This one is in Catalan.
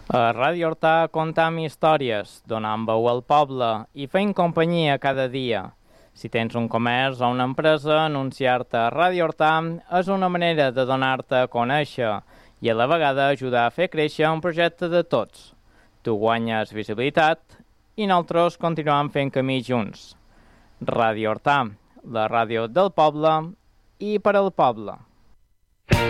A Ràdio Hortà contem històries, donant veu al poble i fent companyia cada dia. Si tens un comerç o una empresa, anunciar-te a Ràdio Hortà és una manera de donar-te a conèixer i a la vegada ajudar a fer créixer un projecte de tots. Tu guanyes visibilitat i nosaltres continuem fent camí junts. Ràdio Hortà, la ràdio del poble i per al poble.